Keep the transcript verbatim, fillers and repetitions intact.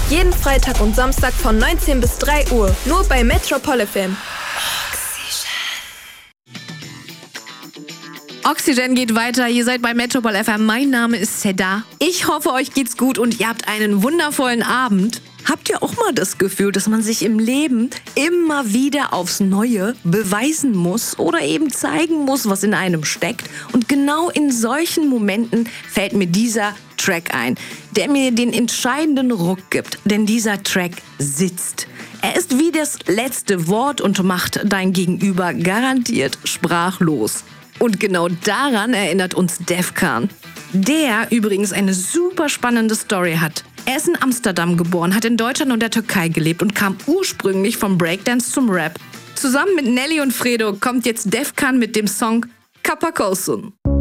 Jeden Freitag und Samstag von neunzehn bis drei Uhr. Nur bei Metropol F M. Oxygen geht weiter, ihr seid bei Metropol F M. Mein Name ist Seda. Ich hoffe, euch geht's gut und ihr habt einen wundervollen Abend. Habt ihr auch mal das Gefühl, dass man sich im Leben immer wieder aufs Neue beweisen muss oder eben zeigen muss, was in einem steckt? Und genau in solchen Momenten fällt mir dieser Track ein, der mir den entscheidenden Ruck gibt. Denn dieser Track sitzt. Er ist wie das letzte Wort und macht dein Gegenüber garantiert sprachlos. Und genau daran erinnert uns Defkan, der übrigens eine super spannende Story hat. Er ist in Amsterdam geboren, hat in Deutschland und der Türkei gelebt und kam ursprünglich vom Breakdance zum Rap. Zusammen mit Nelly und Fredo kommt jetzt Defkan mit dem Song Kapakosun.